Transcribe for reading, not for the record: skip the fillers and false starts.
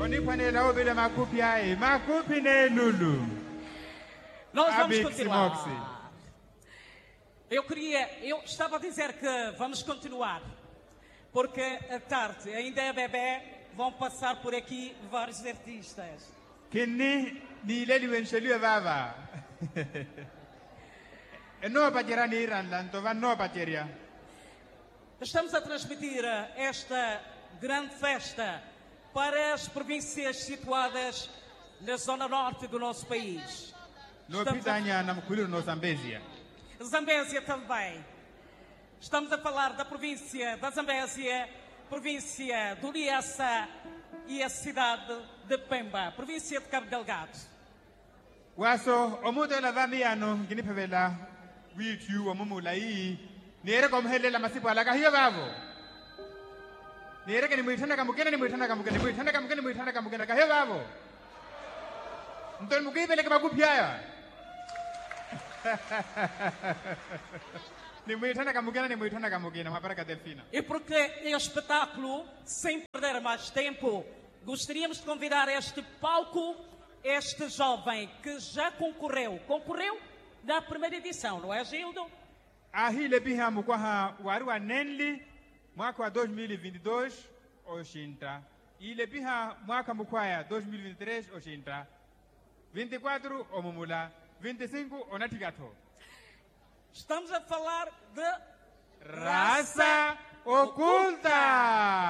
Onipanela obele makupi ai, makupi ne Lulu. Nós vamos continuar. Eu estava a dizer que vamos continuar, porque à tarde ainda é bebê, vão passar por aqui vários artistas. Kini ni leli wenshelu baba. No patera ni Irlanda, va no pateria. Estamos a transmitir esta grande festa para as províncias situadas na zona norte do nosso país. No pitanya na mkuliro no Zambésia. Zambésia também. Estamos a falar da província da Zambésia, província do Niassa e a cidade de Pemba, província de Cabo Delgado. Waso omuto la vamiano gini pevela witu omumula hii nere komhelela masipo alaka hiyo babo. Nere ke ni muitana kamukena ni muitana kamukena ni muitana kamukena ni muitana kamukena ka hiyo babo. Ntoni mukipele kama kupya. E porque é espetáculo, sem perder mais tempo, gostaríamos de convidar a este palco este jovem que já concorreu na primeira edição, não é, Gildo? Ahile bihamu kwa warua nenli mwaka wa 2022 oshinta. Ile biha mwaka mkwaya 2023 oshinta. 24 omumula. 25 onatigato. Estamos a falar de raça oculta.